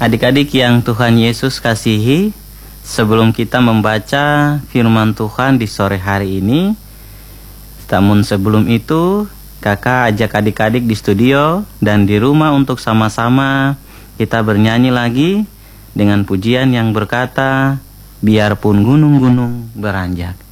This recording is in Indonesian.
Adik-adik yang Tuhan Yesus kasihi, sebelum kita membaca firman Tuhan di sore hari ini, namun sebelum itu, kakak ajak adik-adik di studio dan di rumah untuk sama-sama kita bernyanyi lagi dengan pujian yang berkata, biarpun gunung-gunung beranjak.